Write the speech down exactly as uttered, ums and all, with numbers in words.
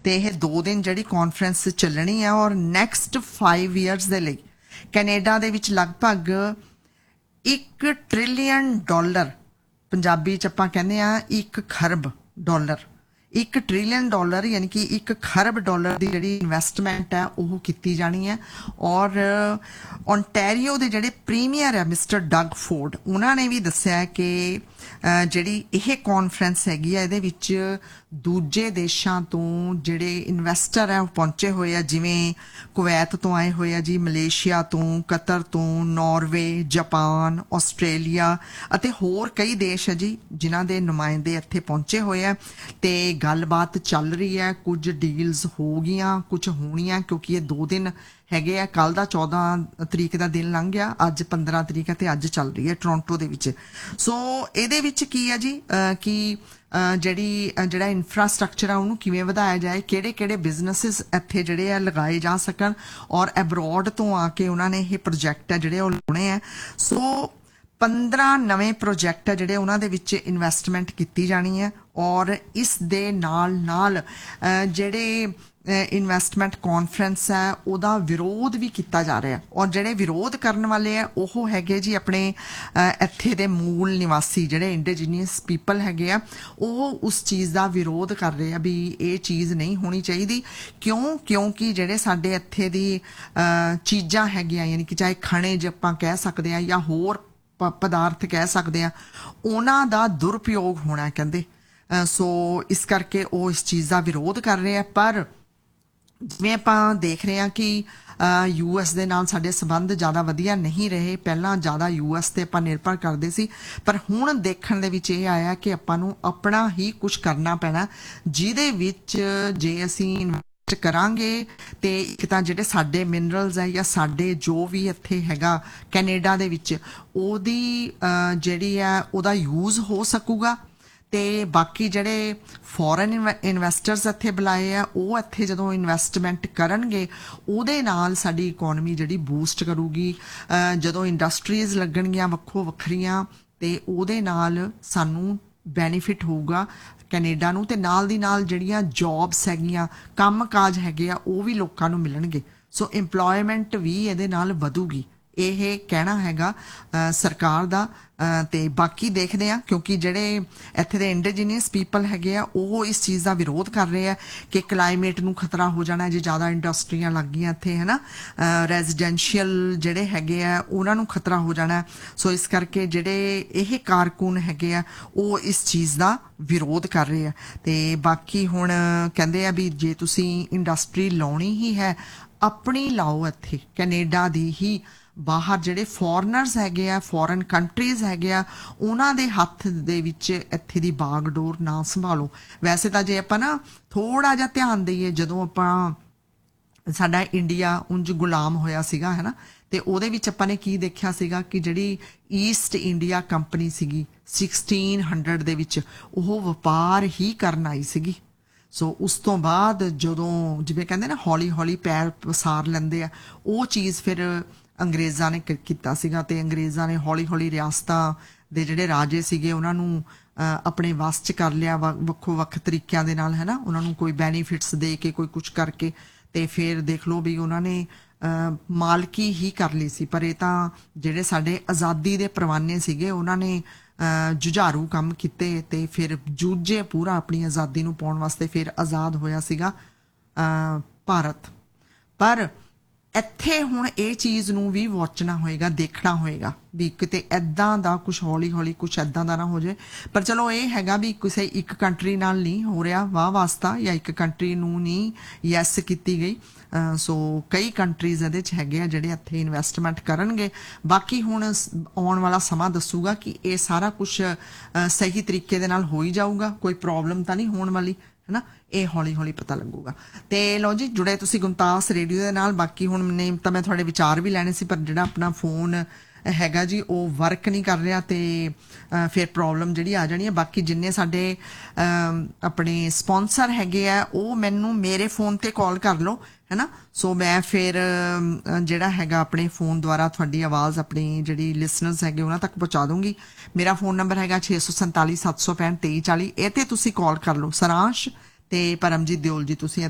ਤੇ ਇਹ ਦੋ ਦਿਨ ਜਿਹੜੀ ਕਾਨਫਰੰਸ ਚੱਲਣੀ ਹੈ ਔਰ ਨੈਕਸਟ फाइव ਈਅਰਸ ਦੇ ਲਈ ਕੈਨੇਡਾ ਦੇ ਵਿੱਚ ਲਗਭਗ ਇੱਕ ਟ੍ਰਿਲੀਅਨ ਡਾਲਰ, ਪੰਜਾਬੀ ਚ ਆਪਾਂ ਕਹਿੰਦੇ ਆ ਇੱਕ ਖਰਬ ਡਾਲਰ, ਇੱਕ ਟ੍ਰਿਲੀਅਨ ਡਾਲਰ ਯਾਨੀ ਕਿ ਇੱਕ ਖਰਬ ਡਾਲਰ ਦੀ ਜਿਹੜੀ ਇਨਵੈਸਟਮੈਂਟ ਹੈ ਉਹ ਕੀਤੀ ਜਾਣੀ ਹੈ। ਔਰ ਓਨਟੈਰੀਓ ਦੇ ਜਿਹੜੇ ਪ੍ਰੀਮੀਅਰ ਹੈ ਮਿਸਟਰ ਡਗ ਫੋਰਡ, ਉਹਨਾਂ ਨੇ ਵੀ ਦੱਸਿਆ ਕਿ ਜਿਹੜੀ ਇਹ ਕਾਨਫਰੰਸ ਹੈਗੀ ਆ ਇਹਦੇ ਵਿੱਚ ਦੂਜੇ ਦੇਸ਼ਾਂ ਤੋਂ ਜਿਹੜੇ ਇਨਵੈਸਟਰ ਹੈ ਉਹ ਪਹੁੰਚੇ ਹੋਏ ਆ, ਜਿਵੇਂ ਕੁਵੈਤ ਤੋਂ ਆਏ ਹੋਏ ਆ ਜੀ, ਮਲੇਸ਼ੀਆ ਤੋਂ, ਕਤਰ ਤੋਂ, ਨਾਰਵੇ, ਜਾਪਾਨ, ਆਸਟ੍ਰੇਲੀਆ ਅਤੇ ਹੋਰ ਕਈ ਦੇਸ਼ ਹੈ ਜੀ ਜਿਨ੍ਹਾਂ ਦੇ ਨੁਮਾਇੰਦੇ ਇੱਥੇ ਪਹੁੰਚੇ ਹੋਏ ਆ ਤੇ ਗੱਲਬਾਤ ਚੱਲ ਰਹੀ ਹੈ। ਕੁਝ ਡੀਲਸ ਹੋ ਗਈਆਂ, ਕੁਝ ਹੋਣੀਆਂ, ਕਿਉਂਕਿ ਇਹ ਦੋ ਦਿਨ ਹੈਗੇ ਆ। ਕੱਲ ਦਾ ਚੌਦਾਂ ਤਰੀਕ ਦਾ ਦਿਨ ਲੰਘ ਗਿਆ, ਅੱਜ ਪੰਦਰਾਂ ਤਰੀਕ ਹੈ ਤੇ ਅੱਜ ਚੱਲ ਰਹੀ ਹੈ ਟੋਰਾਂਟੋ ਦੇ ਵਿੱਚ। ਸੋ ਇਹਦੇ ਵਿੱਚ ਕੀ ਹੈ ਜੀ ਕਿ ਜਿਹੜੀ ਜਿਹੜਾ ਇਨਫਰਾਸਟਰਕਚਰ ਆ ਉਹਨੂੰ ਕਿਵੇਂ ਵਧਾਇਆ ਜਾਏ, ਕਿਹੜੇ ਕਿਹੜੇ ਬਿਜ਼ਨਸਿਸ ਇੱਥੇ ਜਿਹੜੇ ਆ ਲਗਾਏ ਜਾ ਸਕਣ ਔਰ ਐਬਰੋਡ ਤੋਂ ਆ ਕੇ ਉਹਨਾਂ ਨੇ ਇਹ ਪ੍ਰੋਜੈਕਟ ਆ ਜਿਹੜੇ ਉਹ ਲਾਉਣੇ ਆ। ਸੋ ਪੰਦਰਾਂ ਨਵੇਂ ਪ੍ਰੋਜੈਕਟ ਆ ਜਿਹੜੇ ਉਹਨਾਂ ਦੇ ਵਿੱਚ ਇਨਵੈਸਟਮੈਂਟ ਕੀਤੀ ਜਾਣੀ ਹੈ ਔਰ ਇਸ ਦੇ ਨਾਲ ਨਾਲ ਜਿਹੜੇ ਇਨਵੈਸਟਮੈਂਟ ਕਾਨਫਰੰਸ ਹੈ ਉਹਦਾ ਵਿਰੋਧ ਵੀ ਕੀਤਾ ਜਾ ਰਿਹਾ ਔਰ ਜਿਹੜੇ ਵਿਰੋਧ ਕਰਨ ਵਾਲੇ ਆ ਉਹ ਹੈਗੇ ਜੀ ਆਪਣੇ ਇੱਥੇ ਦੇ ਮੂਲ ਨਿਵਾਸੀ ਜਿਹੜੇ ਇੰਡੀਜੀਨੀਅਸ ਪੀਪਲ ਹੈਗੇ ਆ, ਉਹ ਉਸ ਚੀਜ਼ ਦਾ ਵਿਰੋਧ ਕਰ ਰਹੇ ਆ ਵੀ ਇਹ ਚੀਜ਼ ਨਹੀਂ ਹੋਣੀ ਚਾਹੀਦੀ। ਕਿਉਂ? ਕਿਉਂਕਿ ਜਿਹੜੇ ਸਾਡੇ ਇੱਥੇ ਦੀ ਚੀਜ਼ਾਂ ਹੈਗੀਆਂ ਯਾਨੀ ਕਿ ਚਾਹੇ ਖਣਿਜ ਆਪਾਂ ਕਹਿ ਸਕਦੇ ਆ ਜਾਂ ਹੋਰ ਪਦਾਰਥ ਕਹਿ ਸਕਦੇ ਆ, ਉਹਨਾਂ ਦਾ ਦੁਰਉਪਯੋਗ ਹੋਣਾ ਕਹਿੰਦੇ। ਸੋ ਇਸ ਕਰਕੇ ਉਹ ਇਸ ਚੀਜ਼ ਦਾ ਵਿਰੋਧ ਕਰ ਰਹੇ ਆ। ਪਰ ਜਿਵੇਂ ਆਪਾਂ ਦੇਖ ਰਹੇ ਹਾਂ ਕਿ ਯੂ ਐਸ ਦੇ ਨਾਲ ਸਾਡੇ ਸੰਬੰਧ ਜ਼ਿਆਦਾ ਵਧੀਆ ਨਹੀਂ ਰਹੇ, ਪਹਿਲਾਂ ਜ਼ਿਆਦਾ ਯੂ ਐਸ ਤੇ ਆਪਾਂ ਨਿਰਭਰ ਕਰਦੇ ਸੀ, ਪਰ ਹੁਣ ਦੇਖਣ ਦੇ ਵਿੱਚ ਇਹ ਆਇਆ ਕਿ ਆਪਾਂ ਨੂੰ ਆਪਣਾ ਹੀ ਕੁਝ ਕਰਨਾ ਪੈਣਾ, ਜਿਹਦੇ ਵਿੱਚ ਜੇ ਅਸੀਂ ਇਨਵੈਸਟ ਕਰਾਂਗੇ ਤੇ ਇੱਕ ਤਾਂ ਜਿਹੜੇ ਸਾਡੇ ਮਿਨਰਲਸ ਹੈ ਜਾਂ ਸਾਡੇ ਜੋ ਵੀ ਇੱਥੇ ਹੈਗਾ ਕੈਨੇਡਾ ਦੇ ਵਿੱਚ ਉਹਦੀ ਜਿਹੜੀ ਹੈ ਉਹਦਾ ਯੂਜ਼ ਹੋ ਸਕੂਗਾ ਤੇ ਬਾਕੀ ਜਿਹੜੇ ਫੋਰਨ ਇਨਵੈਸਟਰਸ ਇੱਥੇ ਬੁਲਾਏ ਆ ਉਹ ਇੱਥੇ ਜਦੋਂ ਇਨਵੈਸਟਮੈਂਟ ਕਰਨਗੇ ਉਹਦੇ ਨਾਲ ਸਾਡੀ ਇਕੋਨਮੀ ਜਿਹੜੀ ਬੂਸਟ ਕਰੂਗੀ। ਜਦੋਂ ਇੰਡਸਟਰੀਜ਼ ਲੱਗਣਗੀਆਂ ਵੱਖੋ ਵੱਖਰੀਆਂ ਤੇ ਉਹਦੇ ਨਾਲ ਸਾਨੂੰ ਬੈਨੀਫਿਟ ਹੋਊਗਾ ਕੈਨੇਡਾ ਨੂੰ, ਤੇ ਨਾਲ ਦੀ ਨਾਲ ਜਿਹੜੀਆਂ ਜੌਬਸ ਹੈਗੀਆਂ, ਕੰਮ ਕਾਜ ਹੈਗੇ ਆ ਉਹ ਵੀ ਲੋਕਾਂ ਨੂੰ ਮਿਲਣਗੇ। ਸੋ ਇੰਪਲੋਇਮੈਂਟ ਵੀ ਇਹਦੇ ਨਾਲ ਵਧੂਗੀ, ਇਹ ਕਹਿਣਾ ਹੈਗਾ ਸਰਕਾਰ ਦਾ। ਤੇ ਬਾਕੀ ਦੇਖਦੇ ਆ ਕਿਉਂਕਿ ਜਿਹੜੇ ਇੱਥੇ ਦੇ ਇੰਡੀਜੀਨੀਅਸ ਪੀਪਲ ਹੈਗੇ ਆ ਉਹ ਇਸ ਚੀਜ਼ ਦਾ ਵਿਰੋਧ ਕਰ ਰਹੇ ਆ ਕਿ ਕਲਾਈਮੇਟ ਨੂੰ ਖਤਰਾ ਹੋ ਜਾਣਾ ਜੇ ਜ਼ਿਆਦਾ ਇੰਡਸਟਰੀਆਂ ਲੱਗ ਗਈਆਂ ਇੱਥੇ, ਹੈ ਨਾ, ਰੈਜ਼ੀਡੈਂਸ਼ੀਅਲ ਜਿਹੜੇ ਹੈਗੇ ਆ ਉਹਨਾਂ ਨੂੰ ਖਤਰਾ ਹੋ ਜਾਣਾ। ਸੋ ਇਸ ਕਰਕੇ ਜਿਹੜੇ ਇਹ ਕਾਰਕੁਨ ਹੈਗੇ ਆ ਉਹ ਇਸ ਚੀਜ਼ ਦਾ ਵਿਰੋਧ ਕਰ ਰਹੇ ਆ। ਤੇ ਬਾਕੀ ਹੁਣ ਕਹਿੰਦੇ ਆ ਵੀ ਜੇ ਤੁਸੀਂ ਇੰਡਸਟਰੀ ਲਾਉਣੀ ਹੀ ਹੈ ਆਪਣੀ ਲਾਓ, ਇੱਥੇ ਕੈਨੇਡਾ ਦੀ ਹੀ। ਬਾਹਰ ਜਿਹੜੇ ਫੋਰਨਰਸ ਹੈਗੇ ਆ, ਫੋਰਨ ਕੰਟਰੀਜ਼ ਹੈਗੇ ਆ, ਉਹਨਾਂ ਦੇ ਹੱਥ ਦੇ ਵਿੱਚ ਇੱਥੇ ਦੀ ਬਾਗਡੋਰ ਨਾ ਸੰਭਾਲੋ। ਵੈਸੇ ਤਾਂ ਜੇ ਆਪਾਂ ਨਾ ਥੋੜਾ ਜਿਹਾ ਧਿਆਨ ਦਈਏ, ਜਦੋਂ ਆਪਾਂ ਸਾਡਾ ਇੰਡੀਆ ਉਂਝ ਗੁਲਾਮ ਹੋਇਆ ਸੀਗਾ ਹੈ ਨਾ, ਤੇ ਉਹਦੇ ਵਿੱਚ ਆਪਾਂ ਨੇ ਕੀ ਦੇਖਿਆ ਸੀਗਾ ਕਿ ਜਿਹੜੀ ਈਸਟ ਇੰਡੀਆ ਕੰਪਨੀ ਸੀਗੀ ਸਿਕਸਟੀਨ ਹੰਡਰਡ ਦੇ ਵਿੱਚ ਉਹ ਵਪਾਰ ਹੀ ਕਰਨ ਆਈ ਸੀਗੀ। ਸੋ ਉਸ ਤੋਂ ਬਾਅਦ ਜਦੋਂ ਜਿਵੇਂ ਕਹਿੰਦੇ ਨਾ ਹੌਲੀ ਹੌਲੀ ਪੈਰ ਪਸਾਰ ਲੈਂਦੇ ਆ, ਉਹ ਚੀਜ਼ ਫਿਰ ਅੰਗਰੇਜ਼ਾਂ ਨੇ ਕੀਤਾ ਸੀਗਾ ਤੇ ਅੰਗਰੇਜ਼ਾਂ ਨੇ ਹੌਲੀ ਹੌਲੀ ਰਿਆਸਤਾਂ ਦੇ ਜਿਹੜੇ ਰਾਜੇ ਸੀਗੇ ਉਹਨਾਂ ਨੂੰ ਆਪਣੇ ਵੱਸ 'ਚ ਕਰ ਲਿਆ ਵੱਖੋ ਵੱਖ ਤਰੀਕਿਆਂ ਦੇ ਨਾਲ, ਹੈ ਨਾ, ਉਹਨਾਂ ਨੂੰ ਕੋਈ ਬੈਨੀਫਿਟਸ ਦੇ ਕੇ ਕੋਈ ਕੁਛ ਕਰਕੇ, ਤੇ ਫਿਰ ਦੇਖ ਲਓ ਵੀ ਉਹਨਾਂ ਨੇ ਮਾਲਕੀ ਹੀ ਕਰ ਲਈ ਸੀ। ਪਰ ਇਹ ਤਾਂ ਜਿਹੜੇ ਸਾਡੇ ਆਜ਼ਾਦੀ ਦੇ ਪਰਵਾਨੇ ਸੀਗੇ ਉਹਨਾਂ ਨੇ ਜੁਝਾਰੂ ਕੰਮ ਕੀਤੇ ਤੇ ਫਿਰ ਜੂਝੇ ਪੂਰਾ ਆਪਣੀ ਆਜ਼ਾਦੀ ਨੂੰ ਪਾਉਣ ਵਾਸਤੇ, ਫਿਰ ਆਜ਼ਾਦ ਹੋਇਆ ਸੀਗਾ ਭਾਰਤ। ਪਰ ਇੱਥੇ ਹੁਣ ਇਹ ਚੀਜ਼ ਨੂੰ ਵੀ ਵਾਚਣਾ ਹੋਏਗਾ, ਦੇਖਣਾ ਹੋਏਗਾ ਵੀ ਕਿਤੇ ਇੱਦਾਂ ਦਾ ਕੁਛ ਹੌਲੀ ਹੌਲੀ ਕੁਛ ਇੱਦਾਂ ਦਾ ਨਾ ਹੋ ਜਾਏ। ਪਰ ਚਲੋ ਇਹ ਹੈਗਾ ਵੀ ਕਿਸੇ ਇੱਕ ਕੰਟਰੀ ਨਾਲ ਨਹੀਂ ਹੋ ਰਿਹਾ ਵਾਹ ਵਾਸਤਾ, ਜਾਂ ਇੱਕ ਕੰਟਰੀ ਨੂੰ ਨਹੀਂ ਯੈਸ ਕੀਤੀ ਗਈ। ਸੋ ਕਈ ਕੰਟਰੀਜ਼ ਇਹਦੇ 'ਚ ਹੈਗੇ ਆ ਜਿਹੜੇ ਇੱਥੇ ਇਨਵੈਸਟਮੈਂਟ ਕਰਨਗੇ। ਬਾਕੀ ਹੁਣ ਆਉਣ ਵਾਲਾ ਸਮਾਂ ਦੱਸੂਗਾ ਕਿ ਇਹ ਸਾਰਾ ਕੁਛ ਸਹੀ ਤਰੀਕੇ ਦੇ ਨਾਲ ਹੋ ਹੀ ਜਾਊਗਾ, ਕੋਈ ਪ੍ਰੋਬਲਮ ਤਾਂ ਨਹੀਂ ਹੋਣ ਵਾਲੀ, ਹੈ ਨਾ, ਇਹ ਹੌਲੀ ਹੌਲੀ ਪਤਾ ਲੱਗੂਗਾ। ਤੇ ਲਓ ਜੀ, ਜੁੜੇ ਤੁਸੀਂ ਗੁਮਤਾਸ ਰੇਡੀਓ ਦੇ ਨਾਲ। ਬਾਕੀ ਹੁਣ ਨੇ ਤਾਂ ਮੈਂ ਤੁਹਾਡੇ ਵਿਚਾਰ ਵੀ ਲੈਣੇ ਸੀ, ਪਰ ਜਿਹੜਾ ਆਪਣਾ ਫੋਨ ਹੈਗਾ ਜੀ ਉਹ ਵਰਕ ਨਹੀਂ ਕਰ ਰਿਹਾ ਤੇ ਫਿਰ ਪ੍ਰੋਬਲਮ ਜਿਹੜੀ ਆ ਜਾਣੀ ਹੈ। ਬਾਕੀ ਜਿੰਨੇ ਸਾਡੇ ਆਪਣੇ ਸਪਾਂਸਰ ਹੈਗੇ ਆ ਉਹ ਮੈਨੂੰ ਮੇਰੇ ਫੋਨ ਤੇ ਕਾਲ ਕਰ ਲਓ, ਹੈ ਨਾ। ਸੋ ਮੈਂ ਫਿਰ ਜਿਹੜਾ ਹੈਗਾ ਆਪਣੇ ਫੋਨ ਦੁਆਰਾ ਤੁਹਾਡੀ ਆਵਾਜ਼ ਆਪਣੀ ਜਿਹੜੀ ਲਿਸਨਰਸ ਹੈਗੇ ਉਹਨਾਂ ਤੱਕ ਪਹੁੰਚਾ ਦੂੰਗੀ। ਮੇਰਾ ਫੋਨ ਨੰਬਰ ਹੈਗਾ ਛੇ ਸੌ ਸੰਤਾਲੀ ਸੱਤ ਸੌ ਪੈਂਹਠ ਤੇਈ ਚਾਲੀ, ਇਹ ਤੇ ਤੁਸੀਂ ਕਾਲ ਕਰ ਲਓ। ਸਰਾਂਸ਼ ਤੇ ਪਰਮਜੀਤ ਦਿਓਲ ਜੀ ਤੁਸੀਂ